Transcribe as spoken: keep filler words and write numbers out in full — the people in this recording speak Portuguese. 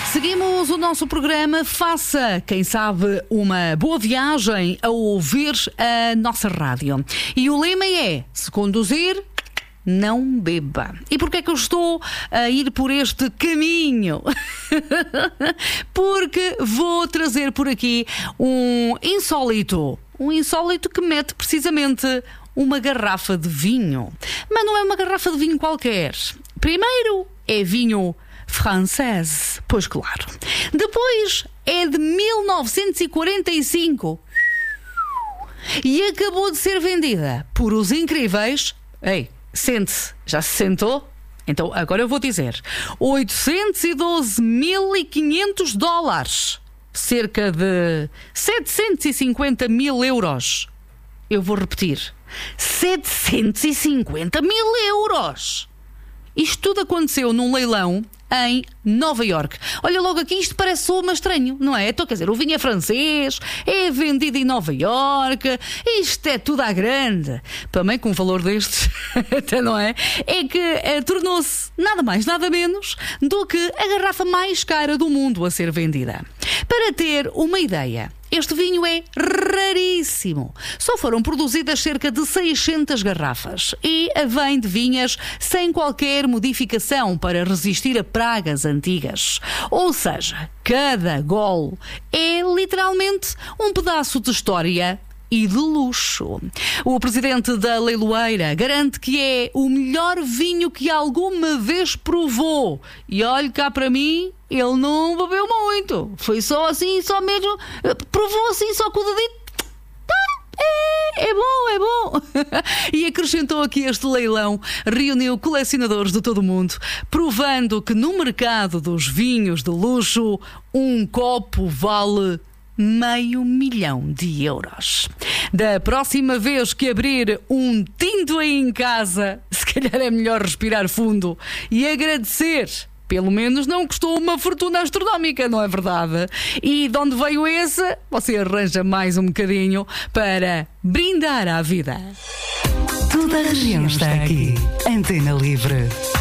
Seguimos o nosso programa. Faça, quem sabe, uma boa viagem a ouvir a nossa rádio. E o lema é: se conduzir, não beba. E porquê é que eu estou a ir por este caminho? Porque vou trazer por aqui um insólito. Um insólito que mete precisamente uma garrafa de vinho. Mas não é uma garrafa de vinho qualquer. Primeiro é vinho francês, pois claro. Depois é de mil novecentos e quarenta e cinco e acabou de ser vendida por os incríveis... Ei, sente-se, já se sentou? Então agora eu vou dizer: oitocentos e doze mil e quinhentos dólares, cerca de setecentos e cinquenta mil euros. Eu vou repetir: setecentos e cinquenta mil euros. Isto tudo aconteceu num leilão em Nova Iorque. Olha, logo aqui isto parece soma estranho, não é? Então, quer dizer, o vinho é francês, é vendido em Nova Iorque, isto é tudo à grande. Também com um valor destes, até não é? É que eh, tornou-se nada mais, nada menos do que a garrafa mais cara do mundo a ser vendida. Para ter uma ideia, este vinho é raríssimo. Só foram produzidas cerca de seiscentas garrafas e vem de vinhas sem qualquer modificação para resistir a pragas antigas. Ou seja, cada gole é literalmente um pedaço de história e de luxo. O presidente da leiloeira garante que é o melhor vinho que alguma vez provou. E olhe cá para mim, ele não bebeu muito. Foi só assim, só mesmo... Provou assim, só com o dedito. É, é bom, é bom. E acrescentou aqui: este leilão reuniu colecionadores de todo o mundo, provando que no mercado dos vinhos de luxo, um copo vale meio milhão de euros. Da próxima vez que abrir um tinto aí em casa, se calhar é melhor respirar fundo e agradecer. Pelo menos não custou uma fortuna astronómica, não é verdade? E de onde veio esse, você arranja mais um bocadinho para brindar à vida. Toda a região está aqui. Antena Livre.